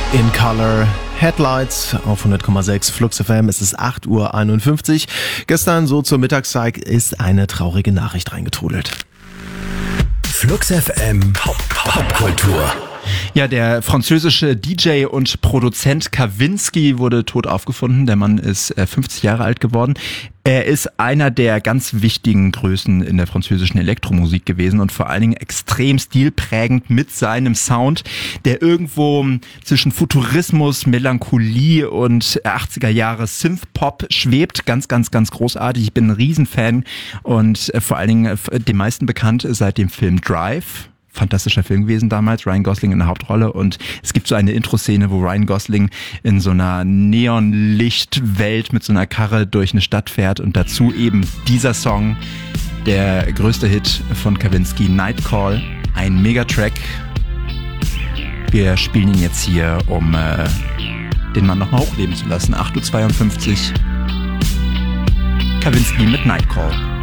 In Color Headlights auf 100,6 Flux FM. Es ist 8:51 Uhr. Gestern, so zur Mittagszeit, ist eine traurige Nachricht reingetrudelt. Flux FM Popkultur. Ja, der französische DJ und Produzent Kavinsky wurde tot aufgefunden. Der Mann ist 50 Jahre alt geworden. Er ist einer der ganz wichtigen Größen in der französischen Elektromusik gewesen und vor allen Dingen extrem stilprägend mit seinem Sound, der irgendwo zwischen Futurismus, Melancholie und 80er Jahre Synthpop schwebt. Ganz, ganz, ganz großartig. Ich bin ein Riesenfan und vor allen Dingen den meisten bekannt seit dem Film Drive. Fantastischer Film gewesen damals, Ryan Gosling in der Hauptrolle, und es gibt so eine Intro-Szene, wo Ryan Gosling in so einer Neonlichtwelt mit so einer Karre durch eine Stadt fährt und dazu eben dieser Song, der größte Hit von Kavinsky, Nightcall, ein Megatrack. Wir spielen ihn jetzt hier, um den Mann nochmal hochleben zu lassen. 8:52 Uhr. Kavinsky mit Nightcall.